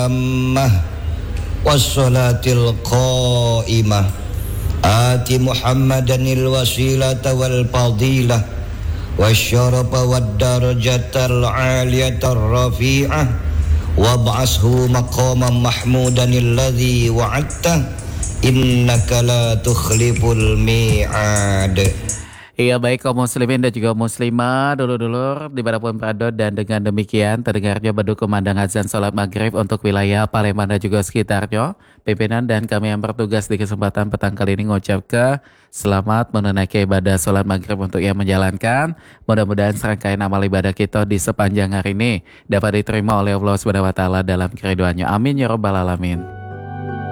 tammah wassalatil qaimah ati Muhammadanil wasilata wal fadilah wasyarafa wad darajatal aliyatar rafi'ah wab'ashu maqaman mahmudanil ladzi wa'adta innaka la tukhliful mi'ad. Iya, baik kaum muslimin dan juga muslimah, dulur-dulur dimanapun berada, dan dengan demikian terdengarnya beduk kumandang azan salat maghrib untuk wilayah Palembang dan juga sekitarnya. Pimpinan dan kami yang bertugas di kesempatan petang kali ini mengucapkan selamat menunaikan ibadah salat maghrib untuk yang menjalankan. Mudah-mudahan serangkaian amal ibadah kita di sepanjang hari ini dapat diterima oleh Allah SWT dalam keriduannya. Amin ya rabbal alamin.